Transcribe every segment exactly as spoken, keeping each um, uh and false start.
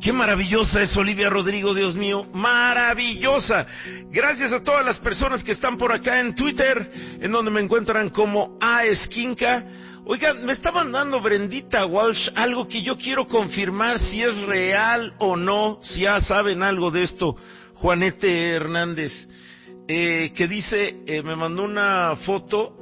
Qué maravillosa es Olivia Rodrigo, Dios mío, maravillosa. Gracias a todas las personas que están por acá en Twitter, en donde me encuentran como A Esquinca. Oigan, me está mandando Brendita Walsh algo que yo quiero confirmar si es real o no, si ya saben algo de esto. Juanete Hernández, eh, que dice, eh, me mandó una foto.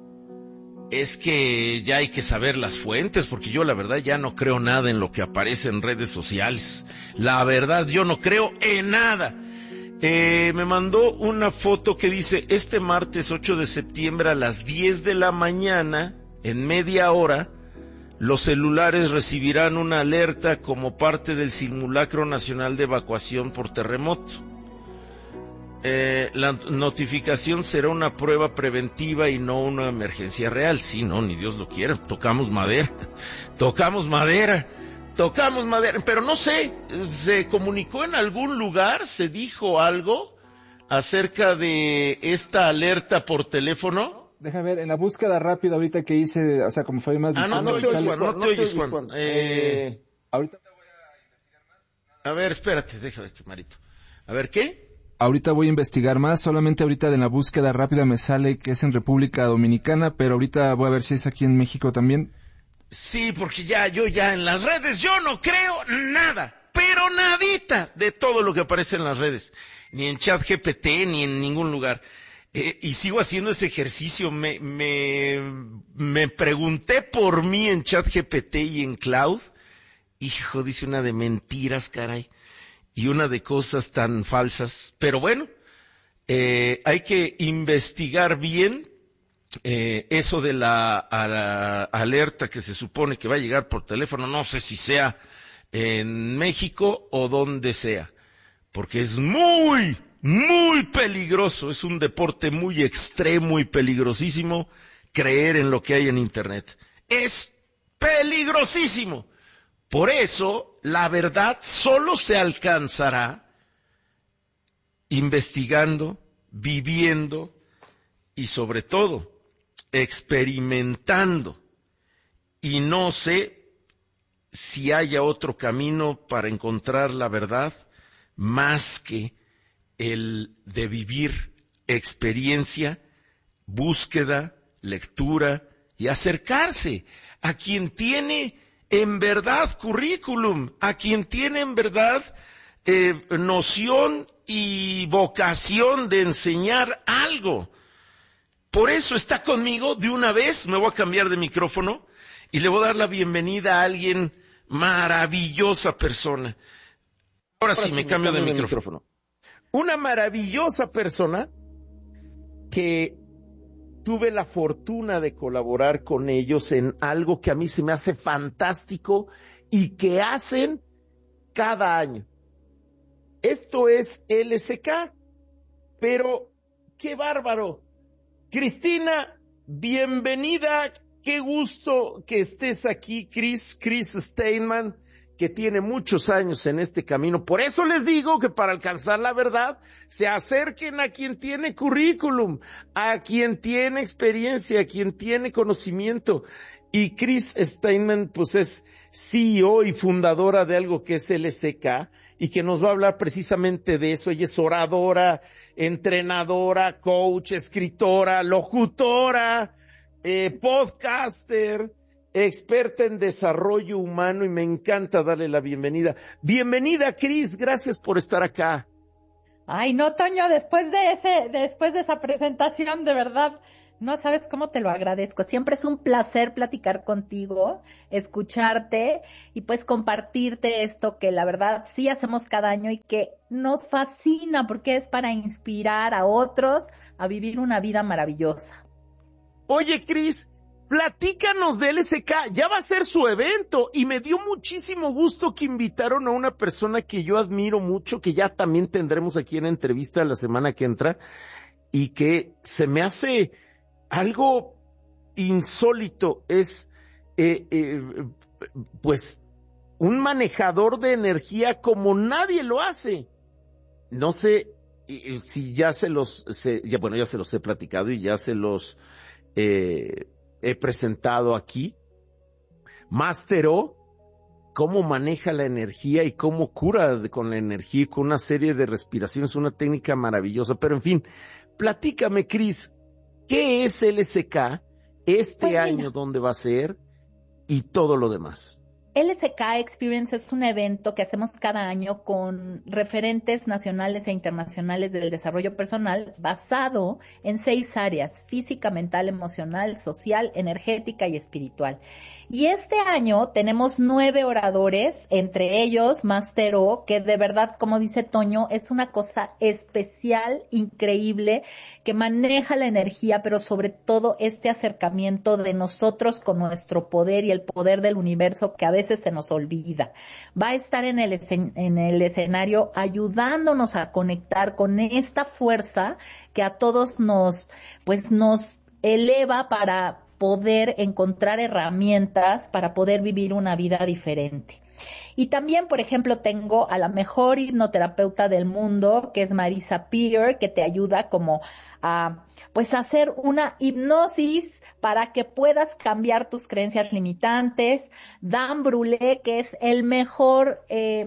Es que ya hay que saber las fuentes, porque yo la verdad ya no creo nada en lo que aparece en redes sociales. La verdad, yo no creo en nada. Eh, me mandó una foto que dice, este martes ocho de septiembre a las diez de la mañana, en media hora, los celulares recibirán una alerta como parte del simulacro nacional de evacuación por terremoto. Eh, la notificación será una prueba preventiva y no una emergencia real. Sí, no, ni Dios lo quiera. Tocamos madera, tocamos madera, tocamos madera. Pero no sé, ¿se comunicó en algún lugar? ¿Se dijo algo acerca de esta alerta por teléfono? Déjame ver, en la búsqueda rápida ahorita que hice, o sea, como fue más... Ah, no, no te oyes, Juan, no te oyes, Juan. Eh, ahorita te voy a investigar más. A ver, espérate, déjame, Marito. A ver, ¿qué? Ahorita voy a investigar más, solamente ahorita en la búsqueda rápida me sale que es en República Dominicana, pero ahorita voy a ver si es aquí en México también. Sí, porque ya, yo ya en las redes, yo no creo nada, pero nadita de todo lo que aparece en las redes, ni en ChatGPT, ni en ningún lugar. Eh, y sigo haciendo ese ejercicio, me, me, me pregunté por mí en ChatGPT y en Cloud, hijo, dice una de mentiras, caray. Y una de cosas tan falsas, pero bueno, eh, hay que investigar bien eh, eso de la, a la alerta que se supone que va a llegar por teléfono, no sé si sea en México o donde sea, porque es muy, muy peligroso, es un deporte muy extremo y peligrosísimo creer en lo que hay en Internet. Es peligrosísimo. Por eso, la verdad solo se alcanzará investigando, viviendo y sobre todo experimentando. Y no sé si haya otro camino para encontrar la verdad más que el de vivir experiencia, búsqueda, lectura y acercarse a quien tiene en verdad currículum, a quien tiene en verdad eh, noción y vocación de enseñar algo. Por eso está conmigo de una vez, me voy a cambiar de micrófono y le voy a dar la bienvenida a alguien maravillosa persona. Ahora, Ahora sí, sí me, me cambio, cambio de, de micrófono. micrófono. Una maravillosa persona que tuve la fortuna de colaborar con ellos en algo que a mí se me hace fantástico y que hacen cada año. Esto es L S K, pero qué bárbaro. Cristina, bienvenida, qué gusto que estés aquí, Chris, Chris Steinman, que tiene muchos años en este camino. Por eso les digo que para alcanzar la verdad, se acerquen a quien tiene currículum, a quien tiene experiencia, a quien tiene conocimiento. Y Chris Steinman, pues es C E O y fundadora de algo que es L S K, y que nos va a hablar precisamente de eso. Ella es oradora, entrenadora, coach, escritora, locutora, eh, podcaster, experta en desarrollo humano, y me encanta darle la bienvenida. Bienvenida, Cris, gracias por estar acá. Ay, no, Toño, después de ese, después de esa presentación, de verdad, no sabes cómo te lo agradezco. Siempre es un placer platicar contigo, escucharte y pues compartirte esto que la verdad sí hacemos cada año y que nos fascina porque es para inspirar a otros a vivir una vida maravillosa. Oye, Cris, platícanos de L S K, ya va a ser su evento y me dio muchísimo gusto que invitaron a una persona que yo admiro mucho, que ya también tendremos aquí en entrevista la semana que entra y que se me hace algo insólito, es eh, eh, pues un manejador de energía como nadie lo hace. No sé eh, si ya se los, se, ya, bueno, ya se los he platicado y ya se los eh, he presentado aquí. Master O cómo maneja la energía y cómo cura de, con la energía, con una serie de respiraciones, una técnica maravillosa. Pero en fin, platícame, Cris, ¿qué es L S K este Pues mira, año, dónde va a ser y todo lo demás? L S K Experience es un evento que hacemos cada año con referentes nacionales e internacionales del desarrollo personal basado en seis áreas: física, mental, emocional, social, energética y espiritual. Y este año tenemos nueve oradores, entre ellos Master O, que de verdad, como dice Toño, es una cosa especial, increíble, que maneja la energía, pero sobre todo este acercamiento de nosotros con nuestro poder y el poder del universo que a veces se nos olvida. Va a estar en el, escen- en el escenario ayudándonos a conectar con esta fuerza que a todos nos, pues nos eleva para poder encontrar herramientas para poder vivir una vida diferente. Y también, por ejemplo, tengo a la mejor hipnoterapeuta del mundo, que es Marisa Peer, que te ayuda como a, pues, hacer una hipnosis para que puedas cambiar tus creencias limitantes. Dan Brulé, que es el mejor eh,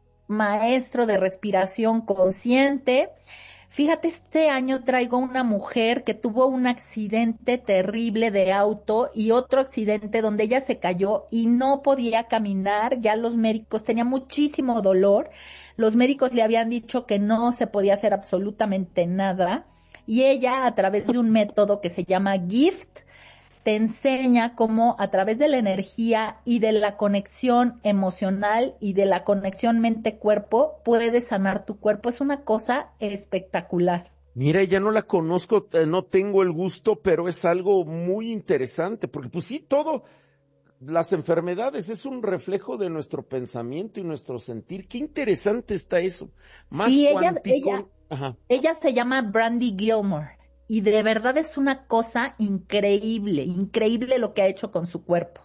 maestro de respiración consciente. Fíjate, este año traigo una mujer que tuvo un accidente terrible de auto y otro accidente donde ella se cayó y no podía caminar. Ya los médicos, tenía muchísimo dolor. Los médicos le habían dicho que no se podía hacer absolutamente nada. Y ella, a través de un método que se llama GIFT, te enseña cómo a través de la energía y de la conexión emocional y de la conexión mente-cuerpo puedes sanar tu cuerpo. Es una cosa espectacular. Mira, ya no la conozco, eh, no tengo el gusto, pero es algo muy interesante, porque pues sí, todo, las enfermedades es un reflejo de nuestro pensamiento y nuestro sentir. Qué interesante está eso. Más Sí, ella, cuántico. ella, Ajá. ella se llama Brandy Gilmore y de verdad es una cosa increíble, increíble lo que ha hecho con su cuerpo.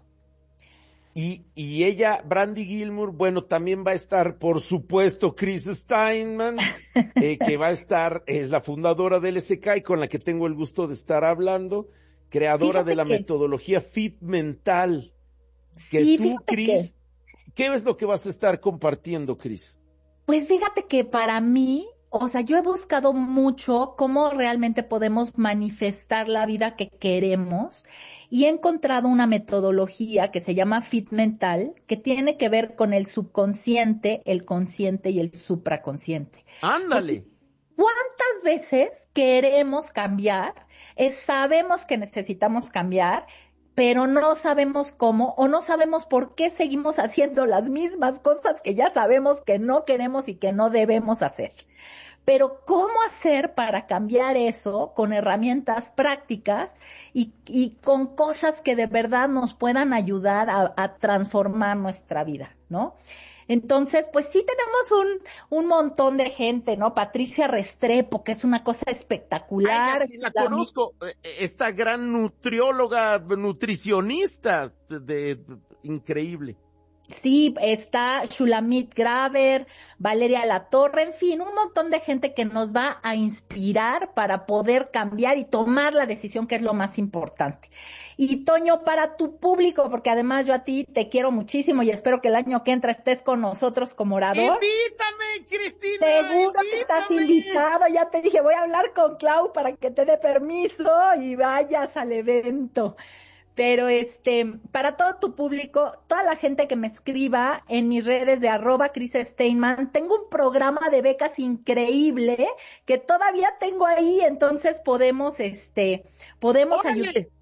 Y, y ella, Brandy Gilmour, bueno, también va a estar, por supuesto, Chris Steinman, eh, que va a estar, es la fundadora del L S K y con la que tengo el gusto de estar hablando, creadora Fíjate de la que, metodología Fit Mental. Que sí, tú, fíjate que, Chris, ¿qué es lo que vas a estar compartiendo, Chris? pues fíjate que para mí, o sea, yo he buscado mucho cómo realmente podemos manifestar la vida que queremos y he encontrado una metodología que se llama Fit Mental, que tiene que ver con el subconsciente, el consciente y el supraconsciente. Porque Ándale. ¿cuántas veces queremos cambiar? Eh, sabemos que necesitamos cambiar, pero no sabemos cómo o no sabemos por qué seguimos haciendo las mismas cosas que ya sabemos que no queremos y que no debemos hacer. Pero ¿cómo hacer para cambiar eso con herramientas prácticas y, y con cosas que de verdad nos puedan ayudar a, a transformar nuestra vida, ¿no? Entonces, pues sí tenemos un, un montón de gente, ¿no? Patricia Restrepo, que es una cosa Ah, ella espectacular. sí la La, conozco, eh, esta gran nutrióloga, nutricionista, de, de- increíble. Sí, está Shulamit Graver, Valeria Latorre, en fin, un montón de gente que nos va a inspirar para poder cambiar y tomar la decisión que es lo más importante. Y Toño, para tu público, porque además yo a ti te quiero muchísimo y espero que el año que entra estés con nosotros como orador. Invítame, Cristina, Seguro que estás invítame. invitado, ya te dije, voy a hablar con Clau para que te dé permiso y vayas al evento. Pero este, para todo tu público, toda la gente que me escriba en mis redes de arroba Chris Steinman, tengo un programa de becas increíble que todavía tengo ahí, entonces podemos, este, podemos ayudar. Órale,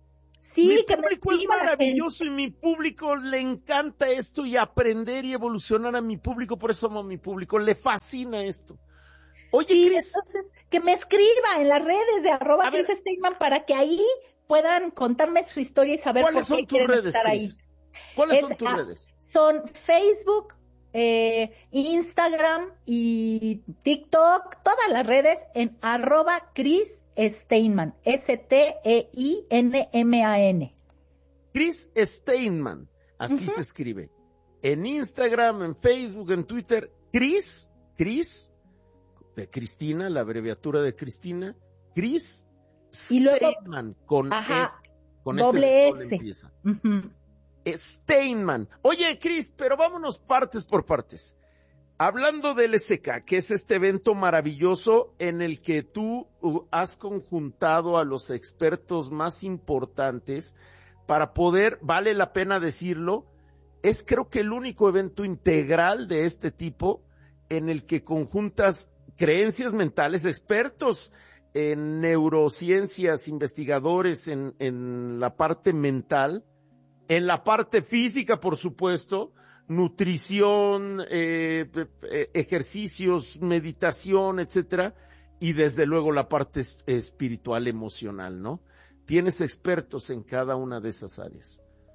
mi Sí, que me público es escriba la gente. maravilloso y mi público le encanta esto y aprender y evolucionar a mi público, por eso amo a mi público, le fascina esto. Oye, Sí, Cris, entonces, que me escriba en las redes de arroba a Chris ver, Steinman para que ahí puedan contarme su historia y saber ¿cuáles por son qué tus quieren redes, estar ahí. Cris? ¿Cuáles Es, son tus ah, redes? son Facebook, eh, Instagram y TikTok, todas las redes en arroba Chris Steinman, S T E I N M A N. Chris Steinman, así Uh-huh. se escribe. En Instagram, en Facebook, en Twitter, Chris, Chris, de Cristina, la abreviatura de Cristina, Chris Y luego, Steinman, con ajá, S, con S de doble sol S. empieza. Uh-huh. Steinman. Oye, Cris, pero vámonos partes por partes. Hablando del L S K, que es este evento maravilloso en el que tú uh, has conjuntado a los expertos más importantes para poder, vale la pena decirlo, es creo que el único evento integral de este tipo en el que conjuntas creencias mentales, expertos en neurociencias, investigadores en, en la parte mental, en la parte física, por supuesto, nutrición, eh, ejercicios, meditación, etcétera, y desde luego la parte espiritual, emocional, ¿no? Tienes expertos en cada una de esas áreas.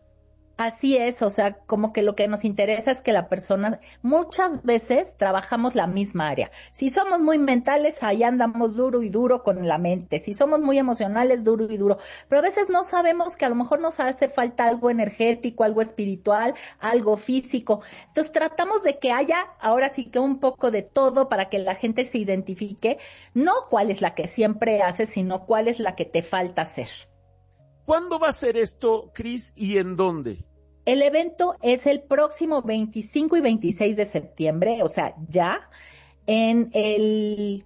Así es, o sea, como que lo que nos interesa es que la persona, muchas veces trabajamos la misma área. Si somos muy mentales, ahí andamos duro y duro con la mente. Si somos muy emocionales, duro y duro. Pero a veces no sabemos que a lo mejor nos hace falta algo energético, algo espiritual, algo físico. Entonces tratamos de que haya, ahora sí que un poco de todo para que la gente se identifique, no cuál es la que siempre haces, sino cuál es la que te falta hacer. ¿Cuándo va a ser esto, Cris, y en dónde? El evento es el próximo veinticinco y veintiséis de septiembre, o sea, ya, en el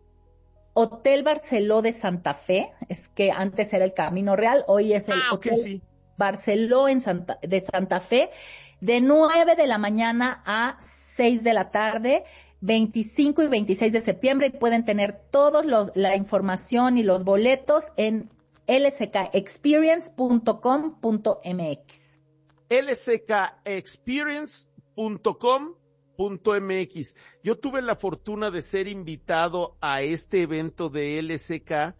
Hotel Barceló de Santa Fe, es que antes era el Camino Real, hoy es el ah, Hotel okay, sí. Barceló en Santa, de Santa Fe, de nueve de la mañana a seis de la tarde, veinticinco y veintiséis de septiembre, y pueden tener toda la información y los boletos en l s k experience punto com punto m x. l s k experience punto com punto m x. Yo tuve la fortuna de ser invitado a este evento de L S K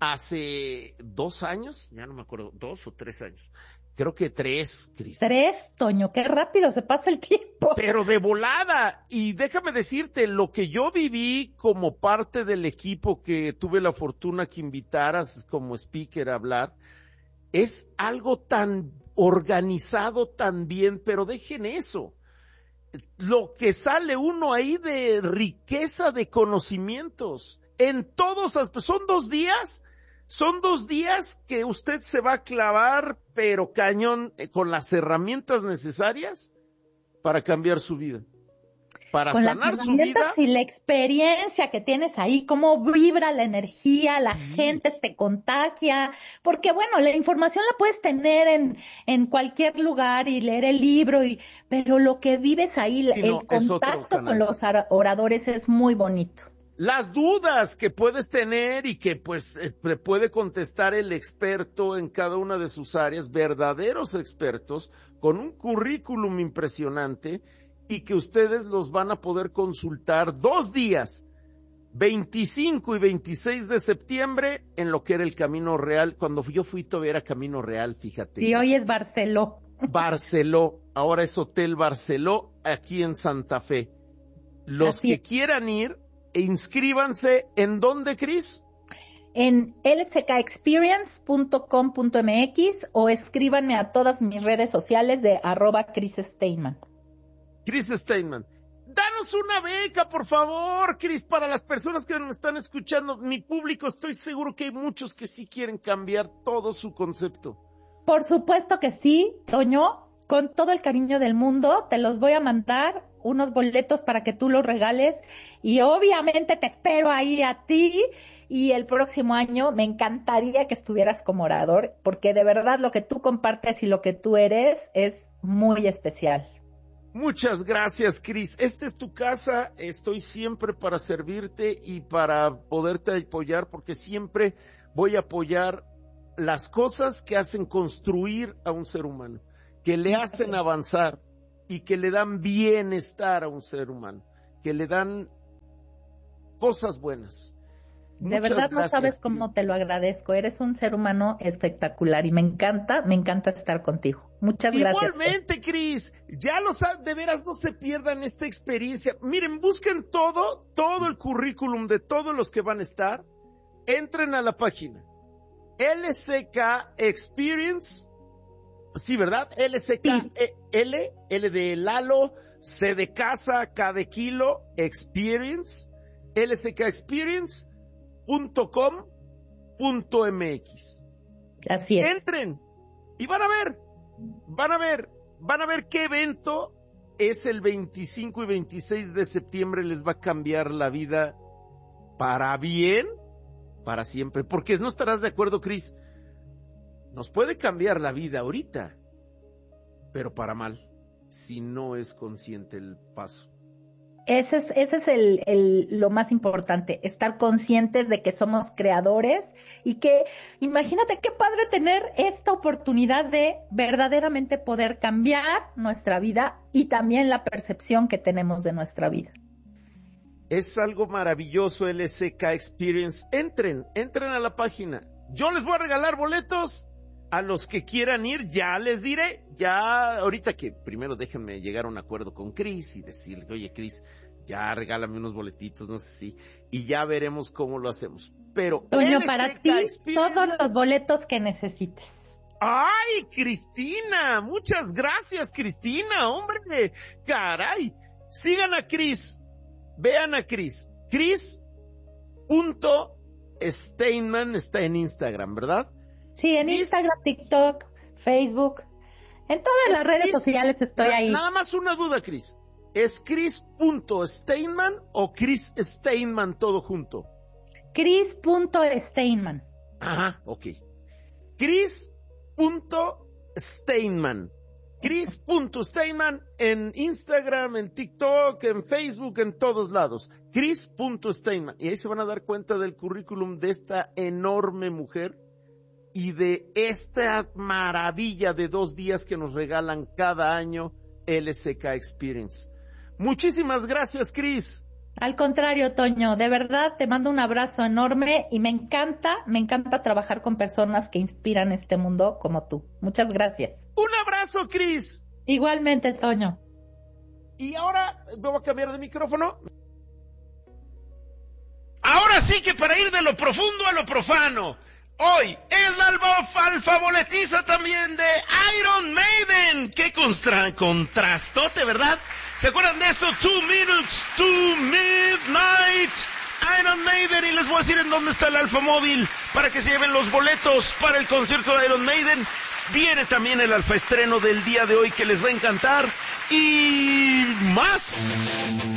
hace dos años, ya no me acuerdo, dos o tres años. Creo que tres, Cris. Tres, Toño, qué rápido se pasa el tiempo. Pero de volada. Y déjame decirte, lo que yo viví como parte del equipo que tuve la fortuna que invitaras como speaker a hablar, es algo tan organizado tan bien, pero dejen eso. Lo que sale uno ahí de riqueza de conocimientos, en todos, son dos días, son dos días que usted se va a clavar, pero cañón, con las herramientas necesarias para cambiar su vida, para con sanar las su vida. Y la experiencia que tienes ahí, cómo vibra la energía, la Sí. gente se contagia, porque bueno, la información la puedes tener en, en cualquier lugar y leer el libro, y, pero lo que vives ahí, Sí, no, el contacto con los oradores es muy bonito. Las dudas que puedes tener y que pues eh, puede contestar el experto en cada una de sus áreas, verdaderos expertos, con un currículum impresionante, y que ustedes los van a poder consultar dos días, veinticinco y veintiséis de septiembre, en lo que era el Camino Real. Cuando yo fui todavía era Camino Real, fíjate. Sí, hoy es Barceló. Barceló, ahora es Hotel Barceló, aquí en Santa Fe. Los Así que es. quieran ir, inscríbanse, ¿en dónde, Cris? En l s k experience punto com punto m x o escríbanme a todas mis redes sociales de arroba Cris Steinman. Cris Steinman. Danos una beca, por favor, Cris, para las personas que nos están escuchando. Mi público, estoy seguro que hay muchos que sí quieren cambiar todo su concepto. Por supuesto que sí, Toño, con todo el cariño del mundo, te los voy a mandar, unos boletos para que tú los regales, y obviamente te espero ahí a ti, y el próximo año me encantaría que estuvieras como orador, porque de verdad lo que tú compartes y lo que tú eres es muy especial. Muchas gracias, Cris. Esta es tu casa, estoy siempre para servirte y para poderte apoyar, porque siempre voy a apoyar las cosas que hacen construir a un ser humano, que le hacen avanzar y que le dan bienestar a un ser humano, que le dan cosas buenas. De Muchas verdad no gracias, sabes Cris. cómo te lo agradezco. Eres un ser humano espectacular y me encanta, me encanta estar contigo. Muchas gracias. Igualmente, Cris, ya lo sabes, de veras no se pierdan esta experiencia. Miren, busquen todo, todo el currículum de todos los que van a estar. Entren a la página L S K Experience, sí, ¿verdad? L S K, Sí. E- L, L de Lalo, C de casa, K de kilo, Experience, L S K Experience punto com punto m x. Así es. Entren y van a ver, van a ver, van a ver qué evento es el veinticinco y veintiséis de septiembre, les va a cambiar la vida para bien, para siempre. Porque no estarás de acuerdo, Cris, nos puede cambiar la vida ahorita, pero para mal, si no es consciente el paso. Ese es, ese es el, el, lo más importante, estar conscientes de que somos creadores y que, imagínate qué padre tener esta oportunidad de verdaderamente poder cambiar nuestra vida y también la percepción que tenemos de nuestra vida. Es algo maravilloso, L C K Experience. Entren, entren a la página. Yo les voy a regalar boletos a los que quieran ir, ya les diré, ya ahorita que primero déjenme llegar a un acuerdo con Cris y decirle, oye Cris, ya regálame unos boletitos, no sé si, y ya veremos cómo lo hacemos. Pero Toño, para ti, todos los boletos que necesites. ¡Ay, Cristina! Muchas gracias, Cristina, hombre, caray. Sigan a Cris, vean a Cris, Cris punto Steinman está en Instagram, ¿verdad? Sí, en Instagram, TikTok, Facebook, en todas las redes sociales estoy ahí. Nada más una duda, Cris. ¿Es Cris punto Steinman o Cris Steinman todo junto? Cris punto Steinman. Ajá, ok. Cris punto Steinman. Cris punto Steinman en Instagram, en TikTok, en Facebook, en todos lados. Cris punto Steinman. Y ahí se van a dar cuenta del currículum de esta enorme mujer y de esta maravilla de dos días que nos regalan cada año L C K Experience. Muchísimas gracias, Cris. Al contrario, Toño, de verdad te mando un abrazo enorme y me encanta, me encanta trabajar con personas que inspiran este mundo como tú. Muchas gracias. Un abrazo, Cris. Igualmente, Toño. Y ahora, ¿voy a cambiar de micrófono? Ahora sí que para ir de lo profundo a lo profano. Hoy es la alfa boletiza también de Iron Maiden. Qué constra- contrastote, ¿verdad? ¿Se acuerdan de esto? Two minutes to midnight. Iron Maiden. Y les voy a decir en dónde está el Alfa Móvil para que se lleven los boletos para el concierto de Iron Maiden. Viene también el Alfa Estreno del día de hoy que les va a encantar. Y más.